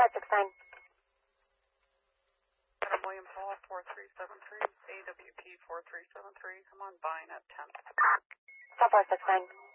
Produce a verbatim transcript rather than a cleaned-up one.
Southwest six nine. Adam William Paul four three seven three, A W P four three seven three, come on, buying at ten. Southwest six nine.